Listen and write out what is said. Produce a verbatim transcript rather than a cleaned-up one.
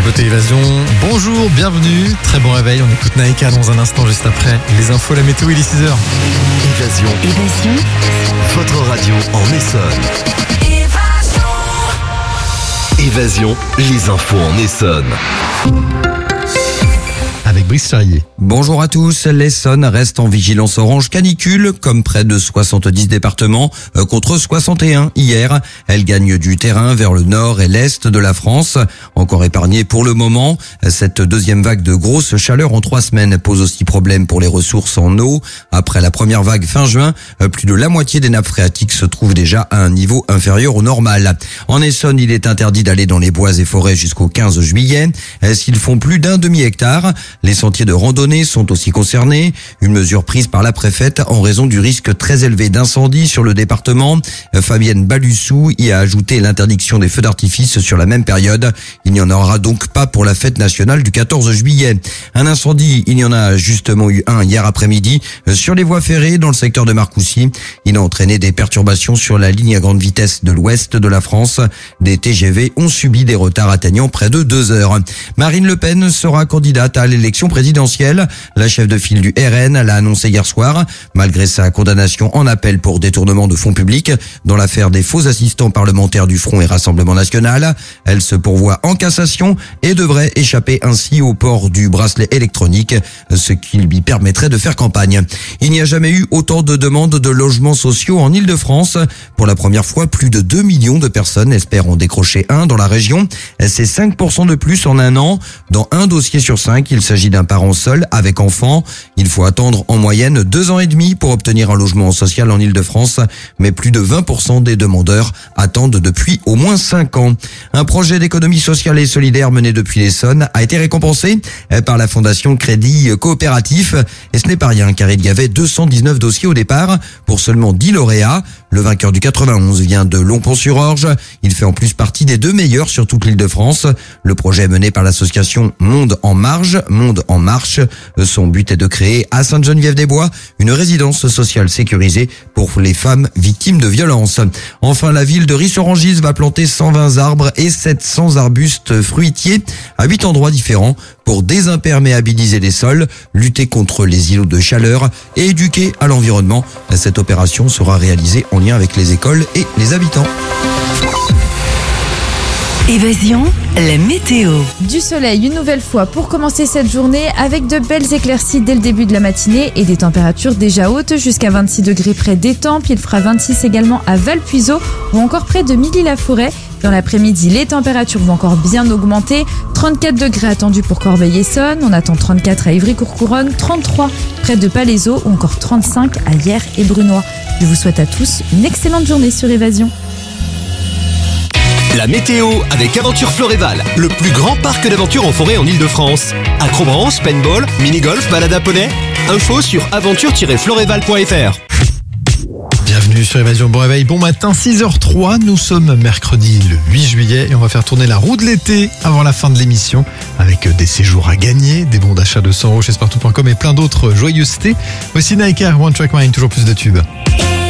écoutez Évasion. Bonjour, bienvenue, très bon réveil. On écoute Naïka dans un instant juste après les infos, la météo, il est six heures. Évasion. Évasion. Votre radio en Essonne. Évasion, les infos en Essonne. Avec Brice Charrier. Bonjour à tous, l'Essonne reste en vigilance orange canicule, comme près de soixante-dix départements, euh, contre soixante et un hier. Elle gagne du terrain vers le nord et l'est de la France. Encore épargnée pour le moment, cette deuxième vague de grosse chaleur en trois semaines pose aussi problème pour les ressources en eau. Après la première vague fin juin, euh, plus de la moitié des nappes phréatiques se trouvent déjà à un niveau inférieur au normal. En Essonne, il est interdit d'aller dans les bois et forêts jusqu'au quinze juillet, euh, s'ils font plus d'un demi-hectare. Les sentiers de randonnée sont aussi concernés. Une mesure prise par la préfète en raison du risque très élevé d'incendie sur le département. Fabienne Balussou y a ajouté l'interdiction des feux d'artifice sur la même période. Il n'y en aura donc pas pour la fête nationale du quatorze juillet. Un incendie, il y en a justement eu un hier après-midi sur les voies ferrées dans le secteur de Marcoussis. Il a entraîné des perturbations sur la ligne à grande vitesse de l'ouest de la France. Des T G V ont subi des retards atteignant près de deux heures. Marine Le Pen sera candidate à l'élection présidentielle. La chef de file du R N l'a annoncé hier soir, malgré sa condamnation en appel pour détournement de fonds publics dans l'affaire des faux assistants parlementaires du Front et Rassemblement National. Elle se pourvoit en cassation et devrait échapper ainsi au port du bracelet électronique, ce qui lui permettrait de faire campagne. Il n'y a jamais eu autant de demandes de logements sociaux en Île-de-France. Pour la première fois, plus de deux millions de personnes espèrent en décrocher un dans la région. C'est cinq pour cent de plus en un an. Dans un dossier sur cinq, il s'agit d'un parent seul avec enfant. Il faut attendre en moyenne deux ans et demi pour obtenir un logement social en Île-de-France, mais plus de vingt pour cent des demandeurs attendent depuis au moins cinq ans. Un projet d'économie sociale et solidaire mené depuis l'Essonne a été récompensé par la Fondation Crédit Coopératif. Et ce n'est pas rien car il y avait deux cent dix-neuf dossiers au départ pour seulement dix lauréats. Le vainqueur du quatre-vingt-onze vient de Longpont-sur-Orge. Il fait en plus partie des deux meilleurs sur toute l'Île-de-France. Le projet est mené par l'association Monde en Marge, Monde en Marche. Son but est de créer à Sainte-Geneviève-des-Bois une résidence sociale sécurisée pour les femmes victimes de violences. Enfin, la ville de Ris-Orangis va planter cent vingt arbres et sept cents arbustes fruitiers à huit endroits différents pour désimperméabiliser les sols, lutter contre les îlots de chaleur et éduquer à l'environnement. Cette opération sera réalisée en lien avec les écoles et les habitants. Évasion, la météo. Du soleil une nouvelle fois pour commencer cette journée avec de belles éclaircies dès le début de la matinée et des températures déjà hautes jusqu'à vingt-six degrés près d'Étampes. Il fera vingt-six également à Valpuiseau ou encore près de Milly-la-Forêt. Dans l'après-midi, les températures vont encore bien augmenter. trente-quatre degrés attendus pour Corbeil-Essonnes. On attend trente-quatre à Ivry-Courcouronnes, trente-trois près de Palaiseau ou encore trente-cinq à Hyères et Brunois. Je vous souhaite à tous une excellente journée sur Évasion. La météo avec Aventure Floréval, le plus grand parc d'aventure en forêt en Île-de-France. Acrobranche, paintball, mini-golf, balade à poney. Info sur aventure tiret floréval point f r. Bienvenue sur Évasion, bon réveil, bon matin, six heures zéro trois. Nous sommes mercredi le huit juillet et on va faire tourner la roue de l'été avant la fin de l'émission avec des séjours à gagner, des bons d'achat de cent euros chez Spartou point com et plein d'autres joyeusetés. Voici Naïka, One Track Mind, toujours plus de tubes.